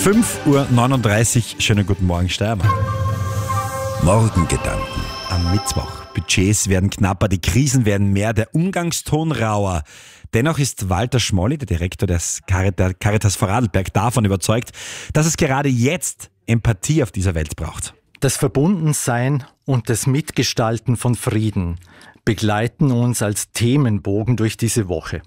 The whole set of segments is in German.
5:39 Uhr, schönen guten Morgen Steiermark. Morgengedanken. Am Mittwoch. Budgets werden knapper, die Krisen werden mehr, der Umgangston rauer. Dennoch ist Walter Schmolli, der Direktor des Caritas Vorarlberg, davon überzeugt, dass es gerade jetzt Empathie auf dieser Welt braucht. Das Verbundensein und das Mitgestalten von Frieden begleiten uns als Themenbogen durch diese Woche.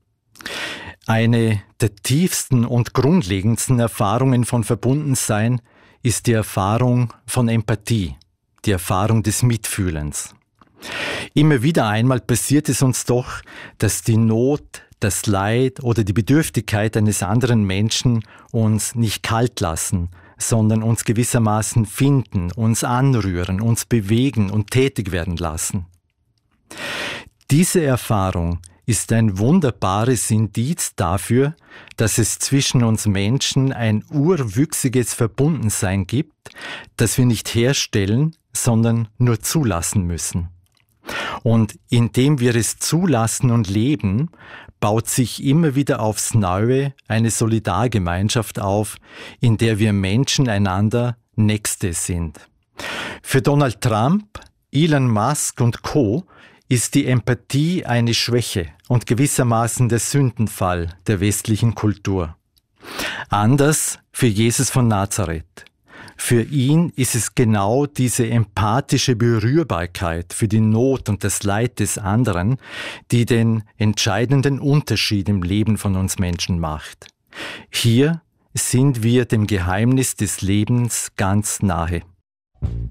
Eine der tiefsten und grundlegendsten Erfahrungen von Verbundensein ist die Erfahrung von Empathie, die Erfahrung des Mitfühlens. Immer wieder einmal passiert es uns doch, dass die Not, das Leid oder die Bedürftigkeit eines anderen Menschen uns nicht kalt lassen, sondern uns gewissermaßen finden, uns anrühren, uns bewegen und tätig werden lassen. Diese Erfahrung ist ein wunderbares Indiz dafür, dass es zwischen uns Menschen ein urwüchsiges Verbundensein gibt, das wir nicht herstellen, sondern nur zulassen müssen. Und indem wir es zulassen und leben, baut sich immer wieder aufs Neue eine Solidargemeinschaft auf, in der wir Menschen einander Nächste sind. Für Donald Trump, Elon Musk und Co. ist die Empathie eine Schwäche und gewissermaßen der Sündenfall der westlichen Kultur. Anders für Jesus von Nazareth. Für ihn ist es genau diese empathische Berührbarkeit für die Not und das Leid des anderen, die den entscheidenden Unterschied im Leben von uns Menschen macht. Hier sind wir dem Geheimnis des Lebens ganz nahe.